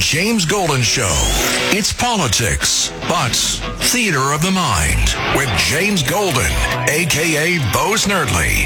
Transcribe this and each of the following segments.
James Golden Show. It's politics, but theater of the mind with James Golden, a.k.a. Bo Snerdley.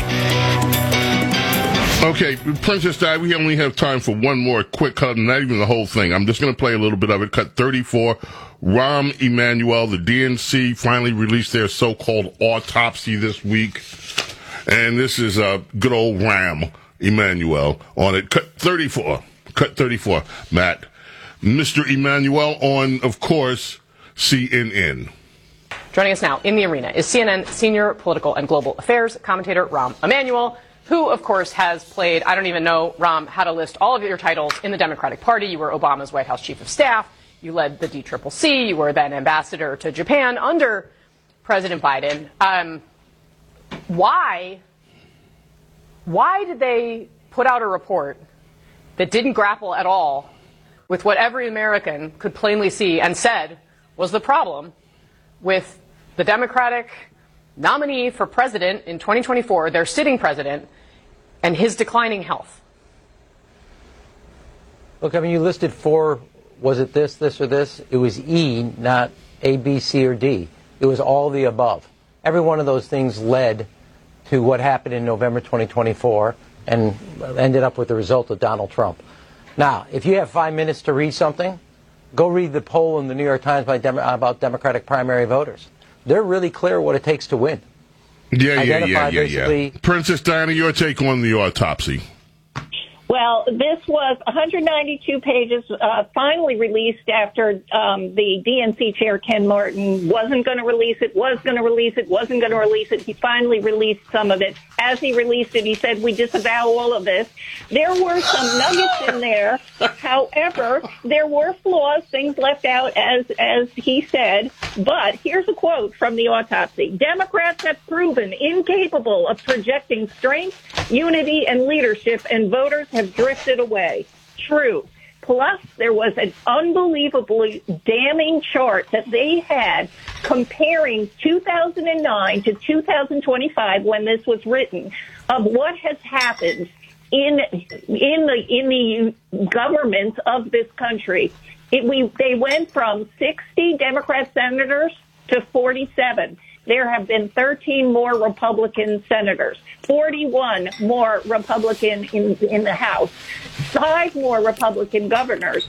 Okay, Princess Di, we only have time for one more quick cut, not even the whole thing. I'm just going to play a little bit of it. Cut 34. Rahm Emanuel, the DNC, finally released their so-called autopsy this week. And this is good old Rahm Emanuel on it. Cut 34. Cut 34, Matt. Mr. Emanuel on, of course, CNN. Joining us now in the arena is CNN senior political and global affairs commentator Rahm Emanuel, who, of course, has played, I don't even know, Rahm, how to list all of your titles in the Democratic Party. You were Obama's White House chief of staff. You led the DCCC. You were then ambassador to Japan under President Biden. Why did they put out a report that didn't grapple at all with what every American could plainly see and said was the problem with the Democratic nominee for president in 2024, their sitting president, and his declining health? Look, I mean, you listed four, was it this, or this? It was E, not A, B, C, or D. It was all the above. Every one of those things led to what happened in November 2024 and ended up with the result of Donald Trump. Now, if you have 5 minutes to read something, go read the poll in the New York Times about Democratic primary voters. They're really clear what it takes to win. Yeah. Princess Diana, your take on the autopsy. Well, this was 192 pages, finally released after the DNC chair, Ken Martin, wasn't going to release it, wasn't going to release it. He finally released some of it. As he released it, he said, we disavow all of this. There were some nuggets in there. However, there were flaws, things left out, as he said. But here's a quote from the autopsy. Democrats have proven incapable of projecting strength, unity, and leadership, and voters have drifted away. True. Plus, there was an unbelievably damning chart that they had comparing 2009 to 2025 when this was written of what has happened in the government of this country. They went from 60 Democrat senators to 47. There have been 13 more Republican senators, 41 more Republican in the House, 5 more Republican governors,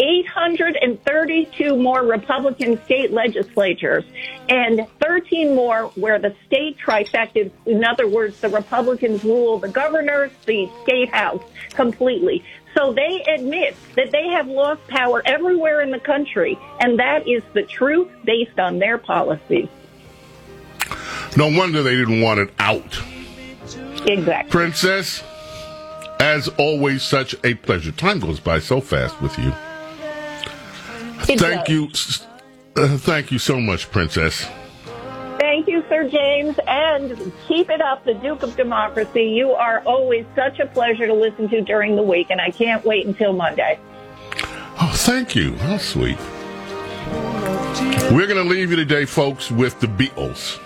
832 more Republican state legislatures, and 13 more where the state trifecta, in other words, the Republicans rule the governors, the state house completely. So they admit that they have lost power everywhere in the country, and that is the truth based on their policies. No wonder they didn't want it out. Exactly. Princess, as always, such a pleasure. Time goes by so fast with you. Thank you so much, Princess. Thank you, Sir James, and keep it up, the Duke of Democracy. You are always such a pleasure to listen to during the week, and I can't wait until Monday. Oh, thank you. How sweet. We're going to leave you today, folks, with the Beatles.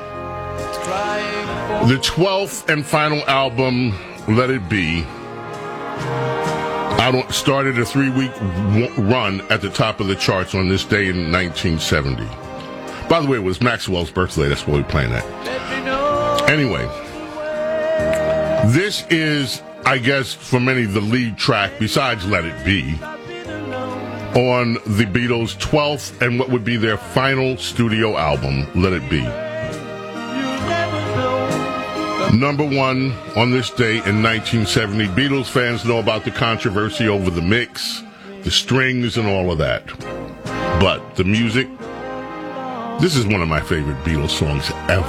The 12th and final album, Let It Be, started a 3-week run at the top of the charts on this day in 1970. By the way, it was Maxwell's birthday. That's why we're playing that. Anyway, this is, I guess, for many, the lead track, besides Let It Be, on the Beatles' 12th and what would be their final studio album, Let It Be. Number one on this day in 1970. Beatles fans know about the controversy over the mix, the strings, and all of that. But the music, this is one of my favorite Beatles songs ever.